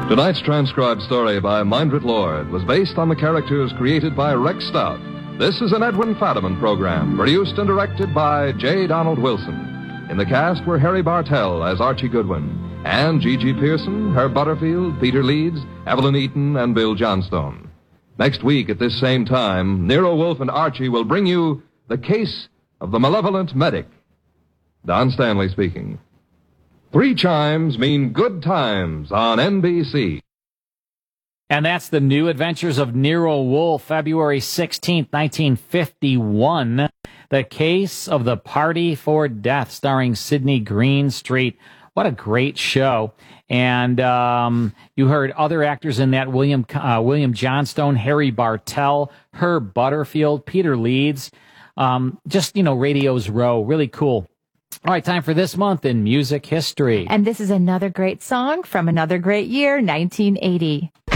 Tonight's transcribed story by Mindred Lord was based on the characters created by Rex Stout. This is an Edwin Fadiman program, produced and directed by J. Donald Wilson. In the cast were Harry Bartell as Archie Goodwin, and Gigi Pearson, Herb Butterfield, Peter Leeds, Evelyn Eaton, and Bill Johnstone. Next week at this same time, Nero Wolfe and Archie will bring you The Case of the Malevolent Medic. Don Stanley speaking. 3 chimes mean good times on NBC. And that's The New Adventures of Nero Wolfe, February 16th, 1951. The Case of the Party for Death, starring Sidney Greenstreet. What a great show. And you heard other actors in that, William Johnstone, Harry Bartell, Herb Butterfield, Peter Leeds. Radio's Row. Really cool. All right, time for this month in music history. And this is another great song from another great year, 1980.